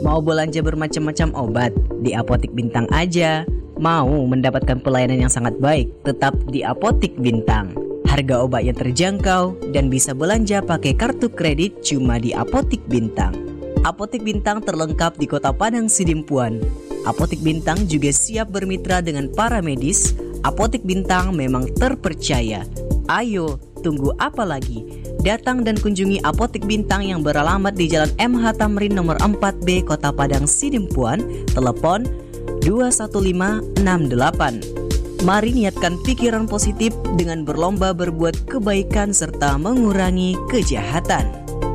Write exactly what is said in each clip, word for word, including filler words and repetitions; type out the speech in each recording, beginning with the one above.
Mau belanja bermacam-macam obat? Di Apotik Bintang aja. Mau mendapatkan pelayanan yang sangat baik? Tetap di Apotik Bintang. Harga obat yang terjangkau dan bisa belanja pakai kartu kredit cuma di Apotik Bintang. Apotik Bintang terlengkap di Kota Padang Sidimpuan. Apotik Bintang juga siap bermitra dengan para medis. Apotik Bintang memang terpercaya. Ayo, tunggu apa lagi? Datang dan kunjungi Apotik Bintang yang beralamat di Jalan M H Tamrin nomor empat B, Kota Padang Sidimpuan. Telepon dua satu lima enam delapan. Mari niatkan pikiran positif dengan berlomba berbuat kebaikan serta mengurangi kejahatan.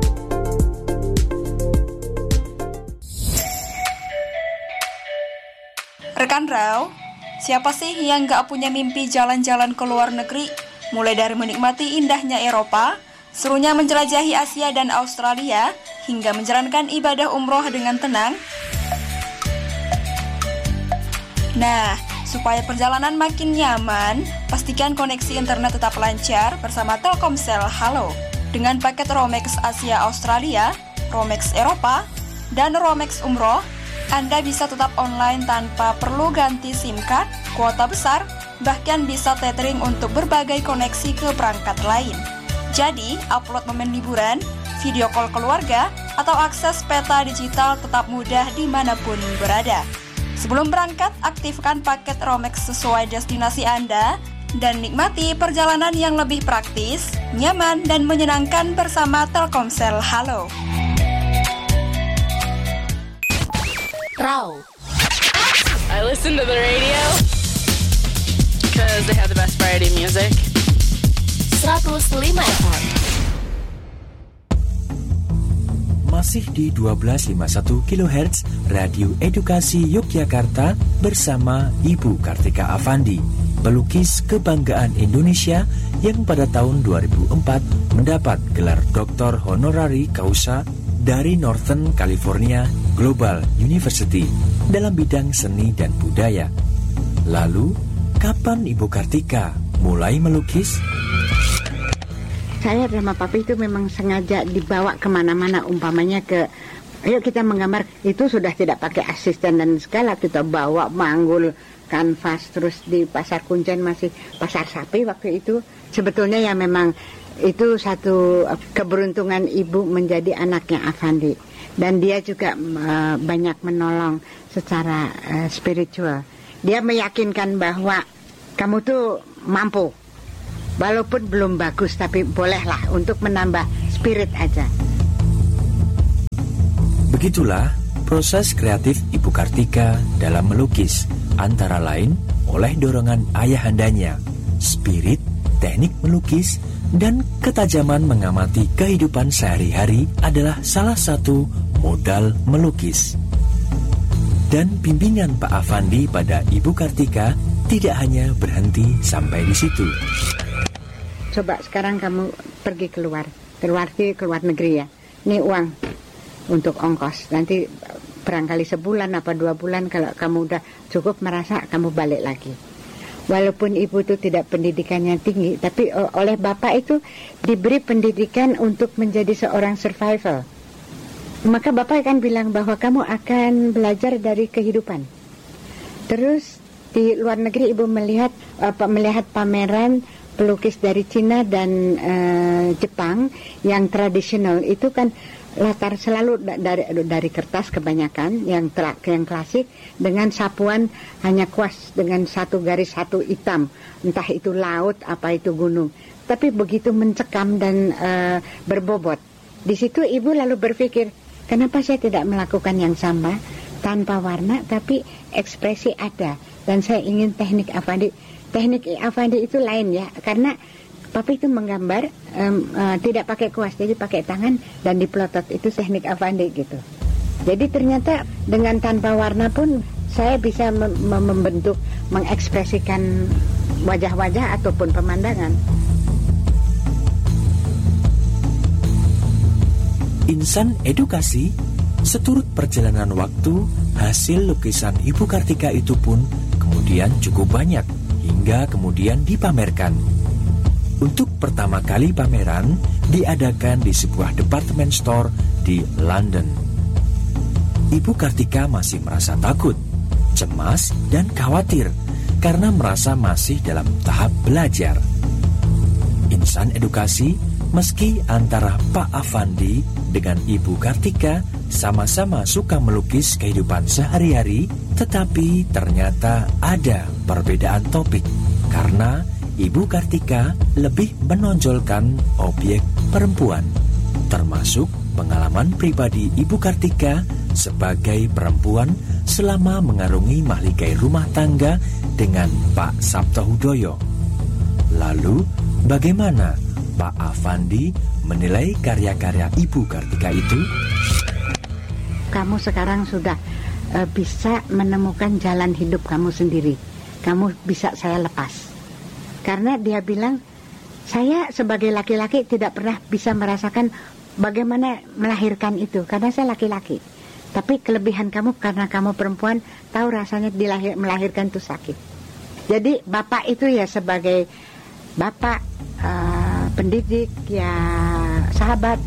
Rekan Rau, siapa sih yang gak punya mimpi jalan-jalan ke luar negeri? Mulai dari menikmati indahnya Eropa, serunya menjelajahi Asia dan Australia, hingga menjalankan ibadah umroh dengan tenang. Nah, supaya perjalanan makin nyaman, pastikan koneksi internet tetap lancar bersama Telkomsel Halo. Dengan paket Romex Asia Australia, Romex Eropa, dan Romex Umroh, Anda bisa tetap online tanpa perlu ganti SIM card, kuota besar, bahkan bisa tethering untuk berbagai koneksi ke perangkat lain. Jadi, upload momen liburan, video call keluarga, atau akses peta digital tetap mudah dimanapun berada. Sebelum berangkat, aktifkan paket Romex sesuai destinasi Anda dan nikmati perjalanan yang lebih praktis, nyaman, dan menyenangkan bersama Telkomsel Halo. Rau. I listen to the radio because they have the best variety music. seratus lima F M. Masih di dua belas lima puluh satu kilohertz Radio Edukasi Yogyakarta bersama Ibu Kartika Afandi, pelukis kebanggaan Indonesia yang pada tahun dua ribu empat mendapat gelar Doktor Honorari Causa dari Northern California Global University dalam bidang seni dan budaya. Lalu, kapan Ibu Kartika mulai melukis? Saya sama papi itu memang sengaja dibawa kemana-mana, umpamanya ke, ayo kita menggambar, itu sudah tidak pakai asisten dan segala, kita bawa manggul kanvas, terus di Pasar Kuncen masih Pasar Sapi waktu itu. Sebetulnya ya memang itu satu keberuntungan ibu menjadi anaknya Afandi, dan dia juga uh, banyak menolong secara uh, spiritual. Dia meyakinkan bahwa kamu tuh mampu, walaupun belum bagus, tapi bolehlah untuk menambah spirit aja. Begitulah proses kreatif Ibu Kartika dalam melukis, antara lain oleh dorongan ayahandanya, spirit, teknik melukis, dan ketajaman mengamati kehidupan sehari-hari adalah salah satu modal melukis. Dan bimbingan Pak Afandi pada Ibu Kartika tidak hanya berhenti sampai di situ. Coba sekarang kamu pergi keluar, keluar ke luar negeri ya. Ini uang untuk ongkos. Nanti barangkali sebulan apa dua bulan kalau kamu udah cukup merasa, kamu balik lagi. Walaupun ibu itu tidak pendidikannya tinggi, tapi oleh bapak itu diberi pendidikan untuk menjadi seorang survival. Maka bapak akan bilang bahwa kamu akan belajar dari kehidupan. Terus di luar negeri ibu melihat apa, melihat pameran pelukis dari Cina dan uh, Jepang yang tradisional, itu kan latar selalu dari dari kertas kebanyakan yang tra, yang klasik, dengan sapuan hanya kuas dengan satu garis satu hitam, entah itu laut apa itu gunung, tapi begitu mencekam dan uh, berbobot. Di situ ibu lalu berpikir, kenapa saya tidak melakukan yang sama tanpa warna tapi ekspresi ada, dan saya ingin teknik Afandi. Teknik Afandi itu lain ya, karena papi itu menggambar um, uh, tidak pakai kuas, jadi pakai tangan dan diplotot, itu teknik Afandi gitu. Jadi ternyata dengan tanpa warna pun saya bisa mem- membentuk, mengekspresikan wajah-wajah ataupun pemandangan. Insan edukasi, seturut perjalanan waktu, hasil lukisan Ibu Kartika itu pun kemudian cukup banyak, hingga kemudian dipamerkan. Untuk pertama kali pameran diadakan di sebuah department store di London. Ibu Kartika masih merasa takut, cemas, dan khawatir karena merasa masih dalam tahap belajar. Insan edukasi, meski antara Pak Afandi dengan Ibu Kartika sama-sama suka melukis kehidupan sehari-hari, tetapi ternyata ada perbedaan topik karena Ibu Kartika lebih menonjolkan objek perempuan, termasuk pengalaman pribadi Ibu Kartika sebagai perempuan selama mengarungi mahligai rumah tangga dengan Pak Sabtohudoyo. Lalu, bagaimana Pak Afandi menilai karya-karya Ibu Kartika itu? Kamu sekarang sudah uh, bisa menemukan jalan hidup kamu sendiri. Kamu bisa saya lepas. Karena dia bilang, saya sebagai laki-laki tidak pernah bisa merasakan bagaimana melahirkan itu. Karena saya laki-laki. Tapi kelebihan kamu karena kamu perempuan, tahu rasanya dilahir, melahirkan itu sakit. Jadi bapak itu ya sebagai bapak, uh, pendidik, ya sahabat.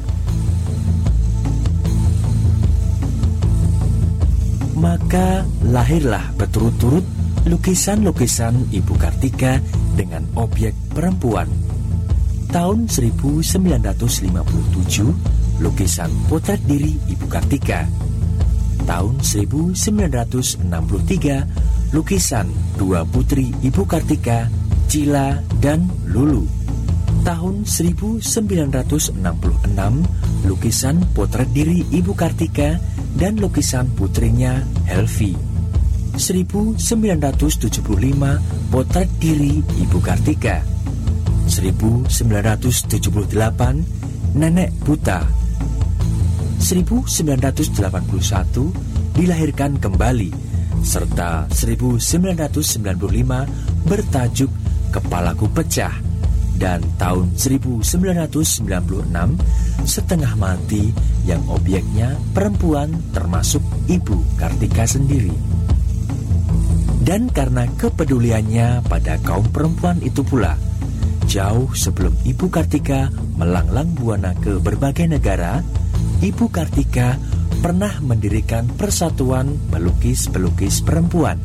Maka lahirlah berturut-turut lukisan-lukisan Ibu Kartika dengan objek perempuan. Tahun seribu sembilan ratus lima puluh tujuh, lukisan potret diri Ibu Kartika. Tahun seribu sembilan ratus enam puluh tiga, lukisan dua putri Ibu Kartika, Cila dan Lulu. Tahun seribu sembilan ratus enam puluh enam, lukisan potret diri Ibu Kartika dan lukisan putrinya Helvi. seribu sembilan ratus tujuh puluh lima, potret diri Ibu Kartika. seribu sembilan ratus tujuh puluh delapan, Nenek Buta. seribu sembilan ratus delapan puluh satu, dilahirkan kembali, serta seribu sembilan ratus sembilan puluh lima bertajuk Kepalaku Pecah, dan tahun seribu sembilan ratus sembilan puluh enam Setengah Mati yang objeknya perempuan termasuk Ibu Kartika sendiri. Dan karena kepeduliannya pada kaum perempuan itu pula, jauh sebelum Ibu Kartika melanglang buana ke berbagai negara, Ibu Kartika pernah mendirikan persatuan pelukis-pelukis perempuan.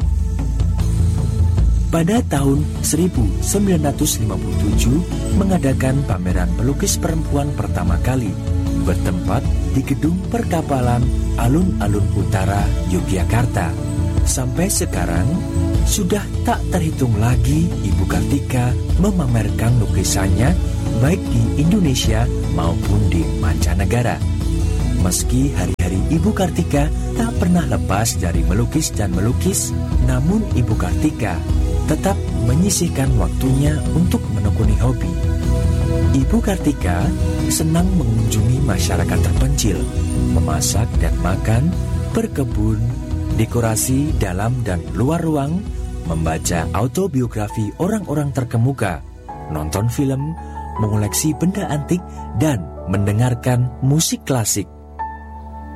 Pada tahun seribu sembilan ratus lima puluh tujuh mengadakan pameran pelukis perempuan pertama kali bertempat di Gedung Perkapalan Alun-Alun Utara, Yogyakarta. Sampai sekarang sudah tak terhitung lagi Ibu Kartika memamerkan lukisannya baik di Indonesia maupun di mancanegara. Meski hari-hari Ibu Kartika tak pernah lepas dari melukis dan melukis, namun Ibu Kartika tetap menyisihkan waktunya untuk menekuni hobi. Ibu Kartika senang mengunjungi masyarakat terpencil, memasak dan makan, berkebun, dekorasi dalam dan luar ruang, membaca autobiografi orang-orang terkemuka, nonton film, mengoleksi benda antik, dan mendengarkan musik klasik.